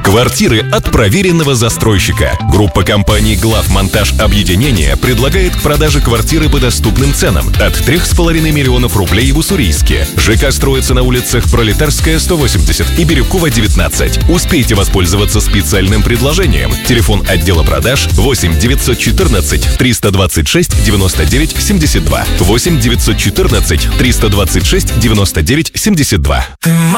Квартиры от проверенного застройщика. Группа компаний «Главмонтаж Объединение» предлагает к продаже квартиры по доступным ценам от 3,5 миллионов рублей в Уссурийске. ЖК строится на улицах Пролетарская, 180 и Бирюкова, 19. Успейте воспользоваться специальным предложением. Телефон отдела продаж 8 914 326 99 72. 8 914 326 99 72.